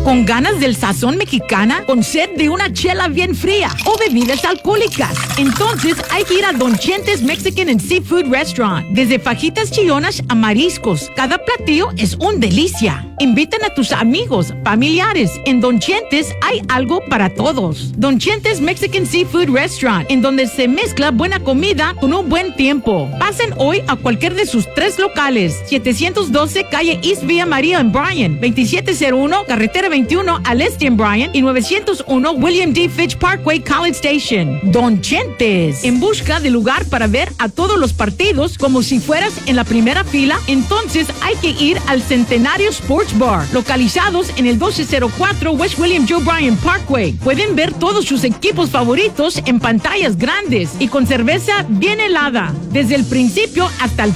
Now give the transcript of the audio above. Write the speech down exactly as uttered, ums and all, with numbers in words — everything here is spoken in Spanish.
¿Con ganas del sazón mexicana? ¿Con sed de una chela bien fría? ¿O bebidas alcohólicas? Entonces hay que ir a Don Chentes Mexican and Seafood Restaurant. Desde fajitas chillonas a mariscos, cada platillo es un delicia. Invitan a tus amigos, familiares. En Don Chentes hay algo para todos. Don Chentes Mexican Seafood Restaurant, en donde se mezcla buena comida con un buen tiempo. Pasen hoy a cualquier de sus tres locales. setecientos doce calle East Villa María en Bryan, veintisiete cero uno carretera veintiuno al este en Bryan y novecientos uno William D. Fitch Parkway College Station. Don Chentes. En busca de lugar para ver a todos los partidos como si fueras en la primera fila, entonces hay que ir al Centenario Sports Bar, localizados en el doce cero cuatro West William Joe Bryan Parkway. Pueden ver todos sus equipos favoritos en pantallas grandes y con cerveza bien helada, desde el principio hasta el